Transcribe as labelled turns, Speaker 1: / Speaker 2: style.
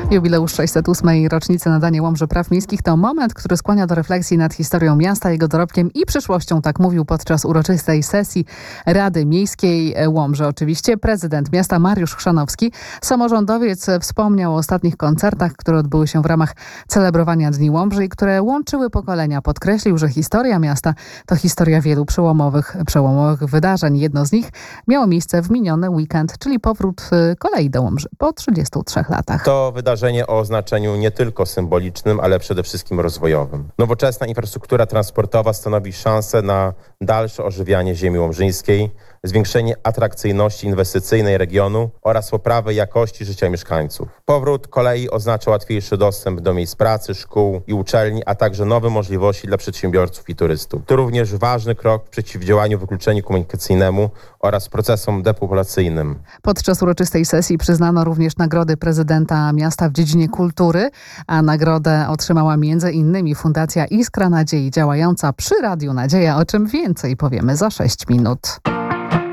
Speaker 1: Jubileusz 608. rocznicy nadania Łomży Praw Miejskich to moment, który skłania do refleksji nad historią miasta, jego dorobkiem i przyszłością. Tak mówił podczas uroczystej sesji Rady Miejskiej Łomży. Oczywiście prezydent miasta Mariusz Chrzanowski. Samorządowiec wspomniał o ostatnich koncertach, które odbyły się w ramach celebrowania Dni Łomży i które łączyły pokolenia. Podkreślił, że historia miasta to historia wielu przełomowych wydarzeń. Jedno z nich miało miejsce w miniony weekend, czyli powrót kolei do Łomży po 33 latach.
Speaker 2: To wydarzenie o znaczeniu nie tylko symbolicznym, ale przede wszystkim rozwojowym. Nowoczesna infrastruktura transportowa stanowi szansę na dalsze ożywianie ziemi łomżyńskiej, zwiększenie atrakcyjności inwestycyjnej regionu oraz poprawę jakości życia mieszkańców. Powrót kolei oznacza łatwiejszy dostęp do miejsc pracy, szkół i uczelni, a także nowe możliwości dla przedsiębiorców i turystów. To również ważny krok w przeciwdziałaniu wykluczeniu komunikacyjnemu oraz procesom depopulacyjnym.
Speaker 1: Podczas uroczystej sesji przyznano również nagrody prezydenta miasta w dziedzinie kultury, a nagrodę otrzymała m.in. Fundacja Iskra Nadziei działająca przy Radiu Nadzieja, o czym więcej powiemy za 6 minut.